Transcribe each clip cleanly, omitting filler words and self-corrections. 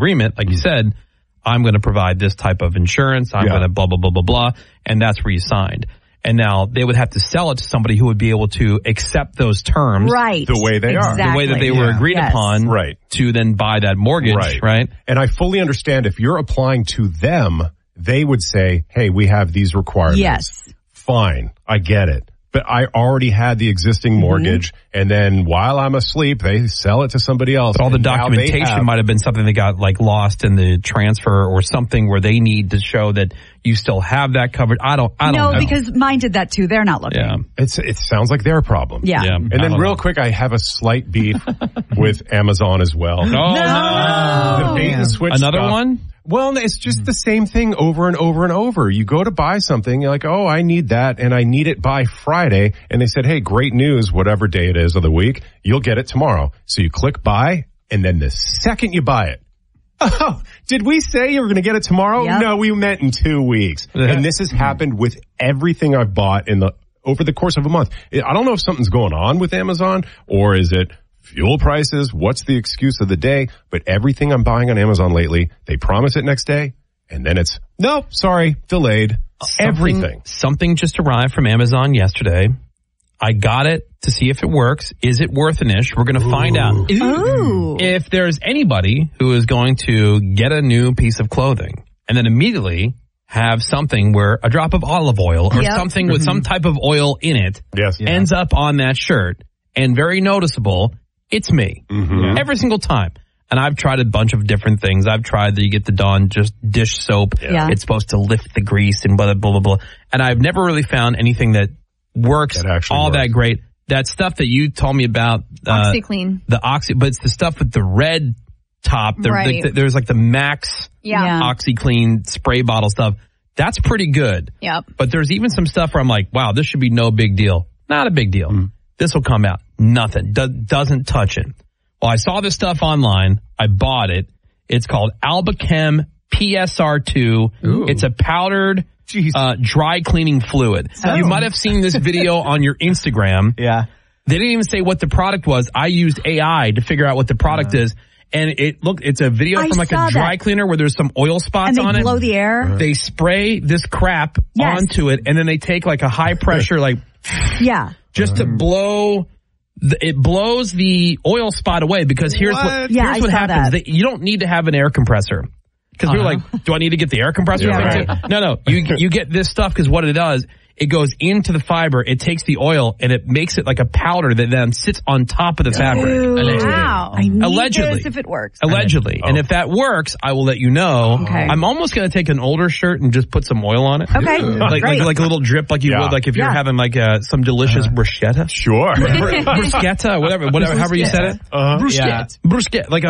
agreement, like you said, I'm going to provide this type of insurance. I'm going to blah, blah, blah, blah, blah. And that's where you signed. And now they would have to sell it to somebody who would be able to accept those terms. Right. The way they are. The way that they were agreed upon. Right. To then buy that mortgage. Right. And I fully understand if you're applying to them, they would say, hey, we have these requirements. Yes. Fine. I get it. But I already had the existing mortgage, and then while I'm asleep, they sell it to somebody else. But all the documentation might have been something that got like lost in the transfer or something where they need to show that you still have that covered. I don't know. No, because mine did that too. They're not looking. Yeah. It sounds like their problem. Yeah. And then real quick, I have a slight beef with Amazon as well. No. The bait and switch Another stuff. one? Well, it's just the same thing over and over and over. You go to buy something, you're like, oh, I need that, and I need it by Friday. And they said, hey, great news, whatever day it is of the week, you'll get it tomorrow. So you click buy, and then the second you buy it, oh, did we say you were going to get it tomorrow? Yep. No, we meant in 2 weeks. And this has happened with everything I've bought over the course of a month. I don't know if something's going on with Amazon, or is it fuel prices, what's the excuse of the day? But everything I'm buying on Amazon lately, they promise it next day, and then it's, no, sorry, delayed. Everything. Something just arrived from Amazon yesterday. I got it to see if it works. Is it worth an ish? We're going to find out. Ooh. If there's anybody who is going to get a new piece of clothing and then immediately have something where a drop of olive oil or something with some type of oil in it ends up on that shirt and very noticeable, it's me. Every single time. And I've tried a bunch of different things. I've tried that you get the Dawn just dish soap. Yeah. It's supposed to lift the grease and blah, blah, blah, blah. And I've never really found anything that works that great. That stuff that you told me about. OxyClean. But it's the stuff with the red top. There's like the Max OxyClean spray bottle stuff. That's pretty good. Yep. But there's even some stuff where I'm like, wow, this should be no big deal. Not a big deal. This will come out. Nothing. Doesn't touch it. Well, I saw this stuff online. I bought it. It's called Albachem PSR2. Ooh. It's a powdered dry cleaning fluid. You might have seen this video on your Instagram. Yeah. They didn't even say what the product was. I used AI to figure out what the product is. And it's a video from like a dry cleaner where there's some oil spots on it. And they blow the air. They spray this crap onto it, and then they take like a high pressure, just to blow. It blows the oil spot away because here's what happens. You don't need to have an air compressor. Because we were like, do I need to get the air compressor thing too? No. You get this stuff because what it does, it goes into the fiber, it takes the oil, and it makes it like a powder that then sits on top of the fabric. Wow. I need Allegedly. this if it works. Allegedly. And if that works, I will let you know. Okay. I'm almost going to take an older shirt and just put some oil on it. Okay. Like a little drip like you would like if you're having like some delicious bruschetta. Sure. Bruschetta, whatever, however you said it. Bruschetta. Like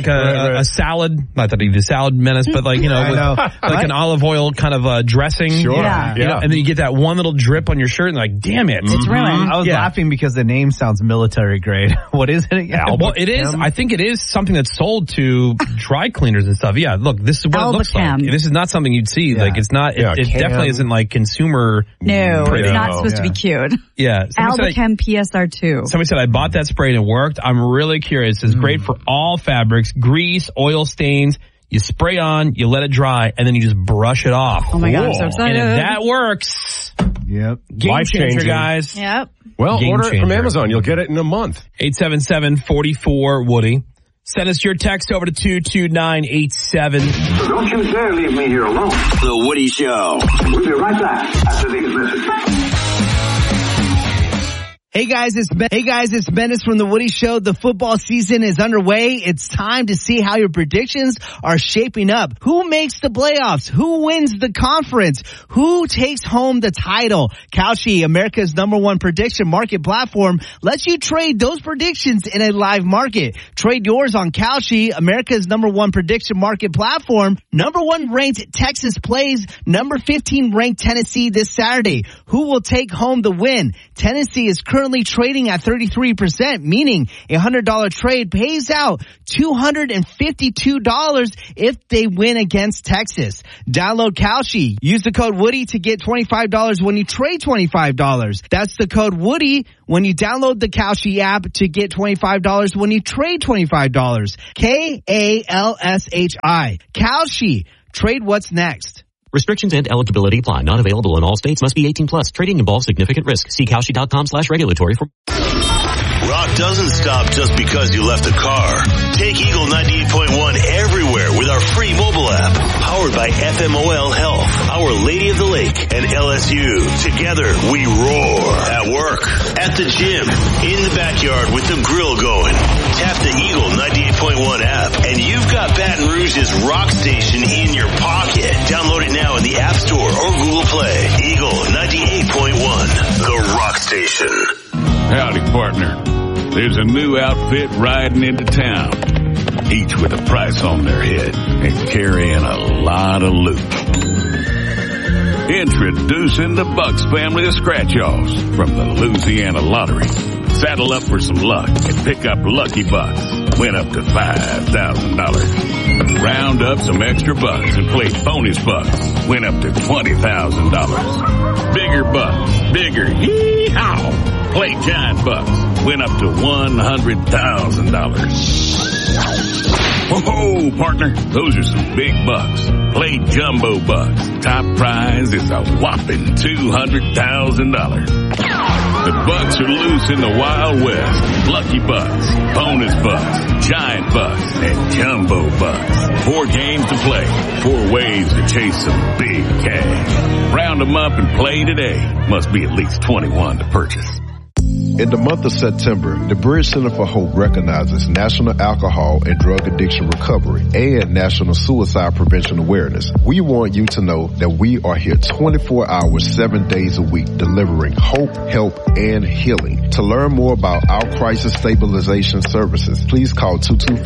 a salad, not that he's a salad menace, but like, like an olive oil kind of dressing. Sure. Yeah. And then you get that one little drip on your shirt and like, damn it. It's ruined. I was laughing because the name sounds military grade. What is it again? Well, it is. I think it is something that's sold to dry cleaners and stuff. Yeah, look, this is what it looks like. This is not something you'd see. Like, it's not, it definitely isn't like consumer. No, it's not supposed to be cute. Yeah. Albachem PSR2. Somebody said, I bought that spray and it worked. I'm really curious. It's great for all fabrics, grease, oil stains. You spray on, you let it dry, and then you just brush it off. Oh my God, I'm so excited. And if that works, game changer, guys. Yep. Well, order it from Amazon. You'll get it in a month. 877-44-WOODY. Send us your text over to 22987. So don't you dare leave me here alone. The Woody Show. We'll be right back after these messages. Hey guys, it's Bendis from The Woody Show. The football season is underway. It's time to see how your predictions are shaping up. Who makes the playoffs? Who wins the conference? Who takes home the title? Kalshi, America's #1 prediction market platform, lets you trade those predictions in a live market. Trade yours on Kalshi, America's #1 prediction market platform. #1 ranked Texas plays #15 ranked Tennessee this Saturday. Who will take home the win? Tennessee is currently currently trading at 33%, meaning a $100 trade pays out $252 if they win against Texas. Download Kalshi. Use the code Woody to get $25 when you trade $25. That's the code Woody when you download the Kalshi app to get $25 when you trade $25. Kalshi. Kalshi. Trade what's next. Restrictions and eligibility apply. Not available in all states. Must be 18 plus. Trading involves significant risk. See Kalshi.com/regulatory for... Rock doesn't stop just because you left the car. Take Eagle 98.1 everywhere with our free mobile app. Powered by FMOL Health, Our Lady of the Lake, and LSU. Together, we roar. At work, at the gym, in the backyard with the grill going. Tap the Eagle 98.1 app, and you've got Baton Rouge's rock station in your pocket. Download it now in the App Store or Google Play. Eagle 98.1, the rock station. Howdy, partner. There's a new outfit riding into town, each with a price on their head and carrying a lot of loot. Introducing the Bucks family of scratch-offs from the Louisiana Lottery. Saddle up for some luck and pick up Lucky Bucks. Win up to $5,000. Round up some extra bucks and play bonus bucks. Win up to $20,000. Bigger bucks. Bigger. Yee-haw. Play giant bucks. Win up to $100,000. Whoa, partner. Those are some big bucks. Play jumbo bucks. Top prize is a whopping $200,000. The bucks are loose in the Wild West. Lucky Bucks, bonus bucks, giant bucks, and jumbo bucks. 4 games to play. 4 ways to chase some big cash. Round them up and play today. Must be at least 21 to purchase. In the month of September, the Bridge Center for Hope recognizes National Alcohol and Drug Addiction Recovery and National Suicide Prevention Awareness. We want you to know that we are here 24 hours, 7 days a week, delivering hope, help, and healing. To learn more about our crisis stabilization services, please call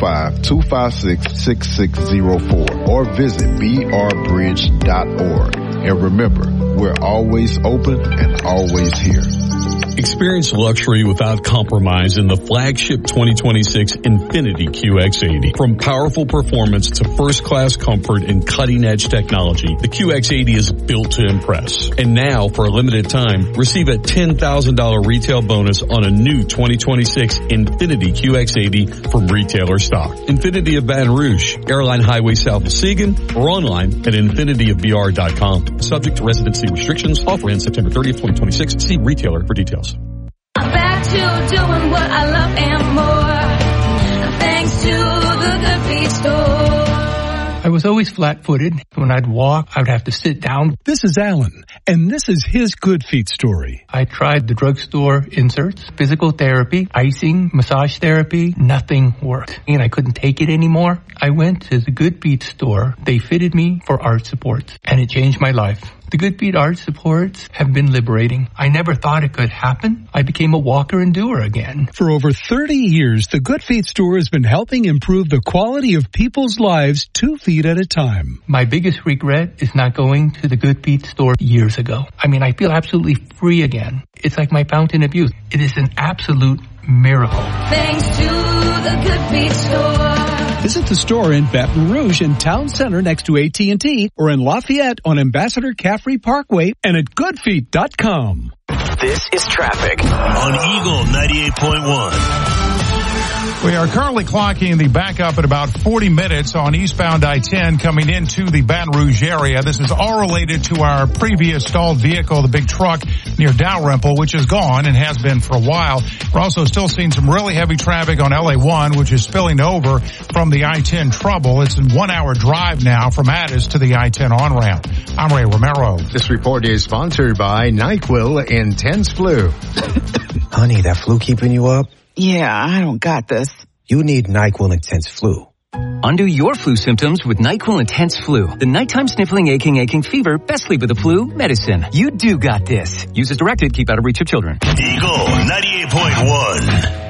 225-256-6604 or visit brbridge.org. And remember, we're always open and always here. Experience luxury without compromise in the flagship 2026 Infiniti QX80. From powerful performance to first-class comfort and cutting-edge technology, the QX80 is built to impress. And now, for a limited time, receive a $10,000 retail bonus on a new 2026 Infiniti QX80 from retailer stock. Infiniti of Baton Rouge, Airline Highway south of Siegen, or online at infinitiofbr.com. Subject to residency restrictions. Offer ends September 30th, 2026. See retailer for details. Back to doing what I love and more, thanks to the Good Feet store. I was always flat-footed. When I'd walk, I would have to sit down. This is Alan, and this is his Good Feet story. I tried the drugstore inserts, physical therapy, icing, massage therapy. Nothing worked, and I couldn't take it anymore. I went to the Good Feet store. They fitted me for arch supports, and it changed my life. The Good Feet arch supports have been liberating. I never thought it could happen. I became a walker and doer again. For over 30 years, the Good Feet store has been helping improve the quality of people's lives 2 feet at a time. My biggest regret is not going to the Good Feet store years ago. I mean, I feel absolutely free again. It's like my fountain of youth. It is an absolute miracle. Thanks to the Good Feet store. Visit the store in Baton Rouge in Town Center next to AT&T or in Lafayette on Ambassador Caffrey Parkway and at goodfeet.com. This is traffic on Eagle 98.1. We are currently clocking the backup at about 40 minutes on eastbound I-10 coming into the Baton Rouge area. This is all related to our previous stalled vehicle, the big truck near Dalrymple, which is gone and has been for a while. We're also still seeing some really heavy traffic on LA1, which is spilling over from the I-10 trouble. It's a 1-hour drive now from Addis to the I-10 on-ramp. I'm Ray Romero. This report is sponsored by NyQuil Intense Flu. Honey, that flu keeping you up? Yeah, I don't got this. You need NyQuil Intense Flu. Undo your flu symptoms with NyQuil Intense Flu. The nighttime sniffling, aching fever, best sleep with the flu medicine. You do got this. Use as directed. Keep out of reach of children. Eagle 98.1.